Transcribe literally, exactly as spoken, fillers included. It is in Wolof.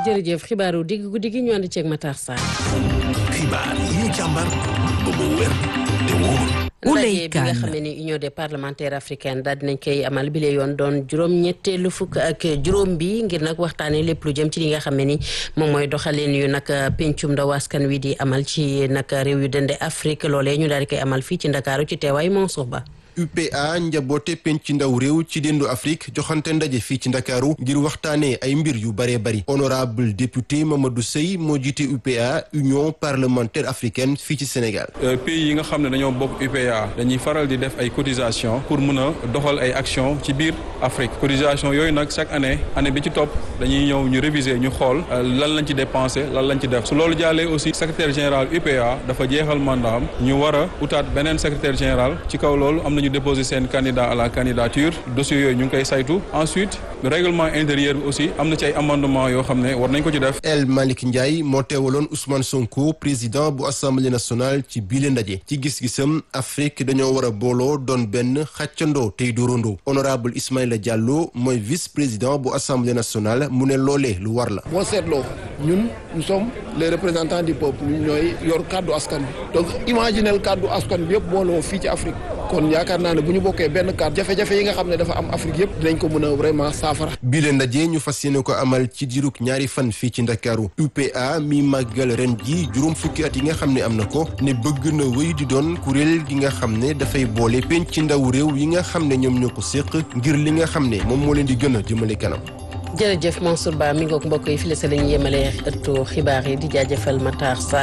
jërëjëf xibaaru digg guddi gi ñu ànd ceeg Matar Sarr. xibaar yi ñu càmbar ba mu wér te wóor. ndaje bi nga xam ne ni union des parlementaires africaine daal dinañ koy amal bi la yoon doon juróom ñetteelu fukk ak juróom bi ngir nag waxtaanee lépp lu jëm ci li nga xam ne ni moom mooy doxalin yu nag pencum ndaw askan wi di amal ci nag réew yu dende Afrique loolee ñu daal di koy amal fii ci Ndakaaru ci teewaay Mansour Ba. U P A njaboote penc ndaw réew ci dendu Afrique joxante ndaje fii ci Ndakaaru ngir waxtaanee ay mbir yu baree bari honorable député Mamadou Seye moo jiite U P A union parlementaire africaine fii ci Sénégal. pays yi nga xam ne dañoo bokk U P A dañuy faral di def ay cotisation pour mën a doxal ay action ci biir Afrique cotisation yooyu nag chaque année année bi ci topp dañuy ñëw ñu réviser ñu xool lan lañ ci dépensé lan lañ ci def su loolu jàllee aussi secrétaire général U P A dafa jeexal mandat am ñu war a utaat beneen secrétaire général ci kaw loolu am nañu déposé seen candidat à la candidature dossier yooyu ñu ngi koy saytu ensuite le règlement intérieur bi aussi am na ci ay amendement yoo xam ne war nañ ko ci def. El Malick Ndiaye moo teewaloon Ousmane Sonko président bu assemblée nationale ci biile ndaje ci gis-gisam Afrique dañoo war a booloo doon benn xàccandoo tey dóorandoo honorable Ismaïla Diallo mooy vice président bu assemblée nationale mu ne loolee lu war la. boo seetloo ñun nous sommes les représentants du peuple ñun ñooy yor kàddu askan bi donc imaginel kàddu askan bi yëpp booloo fii ci Afrique kon yaakaar naa ne bu ñu bokkee benn kàddu jafe-jafe yi nga xam ne dafa am Afrique yëpp dinañ ko mën a vraiment saafara. bii leen ndaje ñu fas yéene ko amal ci diirug ñaari fan fii ci Ndakaaru U P A mi màggal ren ji juróom fukki at yi nga xam ne am na ko ne bëgg na wéy di doon kuréel gi nga xam ne dafay boole penc ci ndaw réew yi nga xam ne ñoom ñoo ko séq ngir li nga xam ne moom moo leen di gën a jëmale kanam. jërëjëf Mansour Ba mi ngoog mbokk yi fi la sa la ñu yemale ëttu xibaar yi di jaajëfal Matar Sarr